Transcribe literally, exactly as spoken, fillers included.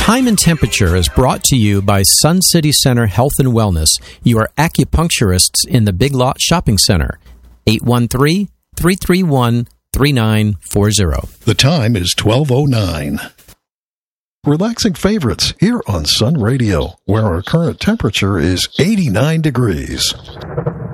Time and Temperature is brought to you by Sun City Center Health and Wellness, your acupuncturists in the Big Lot Shopping Center. eight one three, three three one, three nine four zero. The time is twelve oh nine. Relaxing favorites here on Sun Radio, where our current temperature is eighty-nine degrees.